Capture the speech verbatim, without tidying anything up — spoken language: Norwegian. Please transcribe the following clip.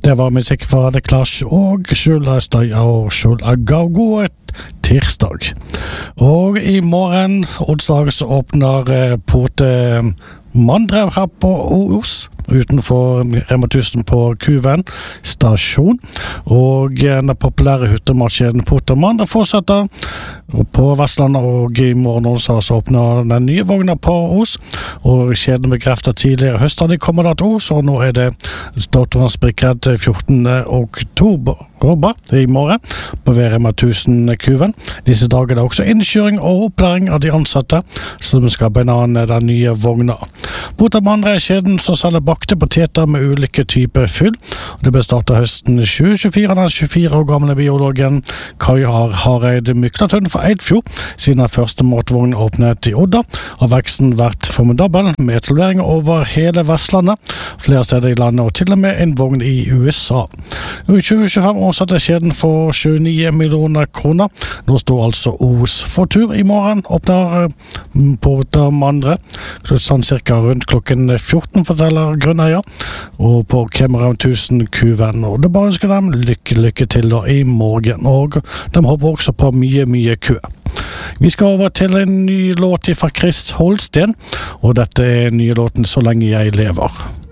Det var musikk fra The Clash og Skjul-Østøy og Skjul-Agaugo tirsdag. Og i morgen, onsdag, så åpner eh, Pote Mandrev her på Os, utenfor Rema tusen på Kuven stasjon. Og den populære hyttematskjeden Pote Mandrev fortsetter på Vestlandet, og i morgen onsdag så åpner den nye vogna på Os. Og kjeden bekreftet tidligere høst at de kommer da til Os, og nå er det datoen spikret fjortende oktober i morgen på Rema tusen Kuven. Disse dager er det også innkjøring og opplæring av de ansatte som skal benane den nye vogna. Pote Mandrev er kjeden som selger bakte poteter med ulike typer fyll. Det ble startet høsten tjue tjuefire. Den tjuefire år gamle biologen Kai Hareid Myklatun fra Eidfjord siden den første matvognen åpnet i Odda, har veksten vært formidabel med etableringer over hele Vestlandet, flere steder i landet og til og med en vogn i U S A. I tjue tjuefem omsatte kjeden for tjueni millioner kroner. Nå står altså Os for tur. I morgen åpner Pote Mandrev sånn cirka rundt klokken fjorten, forteller grunneier, og på Rema tusen Kuven. Og det bare ønsker dem lykke, lykke til da i morgen, og de håper også på mye, mye kø. Vi skal over til en ny låt fra Chris Holsten, og dette er nye låten Så lenge jeg lever.